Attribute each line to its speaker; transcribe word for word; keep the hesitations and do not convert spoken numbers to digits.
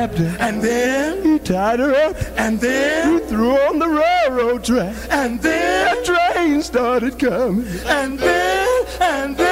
Speaker 1: grabbed her,
Speaker 2: and then
Speaker 1: he tied her up,
Speaker 2: and then
Speaker 1: he threw her on the railroad track,
Speaker 2: and then
Speaker 1: the train started coming,
Speaker 2: and then and then